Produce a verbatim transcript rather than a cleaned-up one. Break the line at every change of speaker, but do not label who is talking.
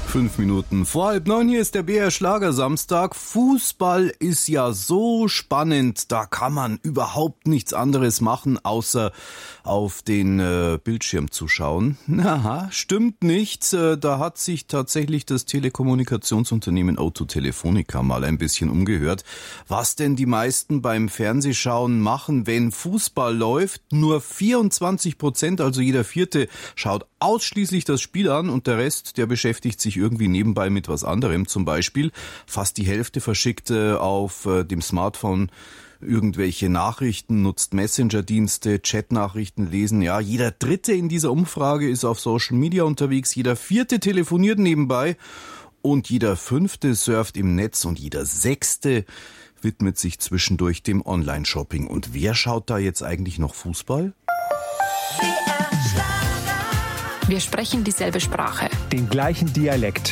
Fünf Minuten vor halb neun, hier ist der B R Schlagersamstag. Fußball ist ja so spannend, da kann man überhaupt nichts anderes machen, außer auf den äh, Bildschirm zu schauen. Aha, stimmt nicht. Äh, da hat sich tatsächlich das Telekommunikationsunternehmen O zwei Telefonica mal ein bisschen umgehört. Was denn die meisten beim Fernsehschauen machen, wenn Fußball läuft? Nur vierundzwanzig Prozent, also jeder Vierte, schaut ausschließlich das Spiel an und der Rest, der beschäftigt sich irgendwie nebenbei mit was anderem. Zum Beispiel fast die Hälfte verschickt äh, auf äh, dem Smartphone irgendwelche Nachrichten, nutzt Messenger-Dienste, Chat-Nachrichten lesen. Ja, jeder Dritte in dieser Umfrage ist auf Social Media unterwegs, jeder Vierte telefoniert nebenbei und jeder Fünfte surft im Netz und jeder Sechste widmet sich zwischendurch dem Online-Shopping. Und wer schaut da jetzt eigentlich noch Fußball?
Wir sprechen dieselbe Sprache.
Den gleichen Dialekt.